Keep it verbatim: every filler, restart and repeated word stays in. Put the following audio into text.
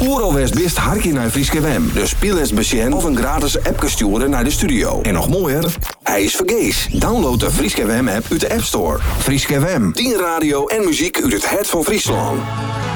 Oeral West best harkje naar Frieske W M. Dus speel eens besjen of een gratis app sturen naar de studio. En nog mooier, hij is vergees. Download de Frieske W M app uit de App Store. Frieske W M, tien radio en muziek uit het hart van Friesland.